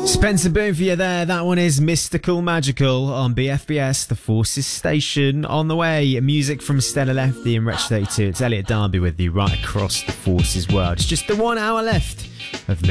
Spencer Boone for you there. That one is Mystical Magical on BFBS, the Forces Station. On the way, music from Stella Lefty and Wretch 32. It's Elliot Darby with you right across the Forces world. It's just the 1 hour left of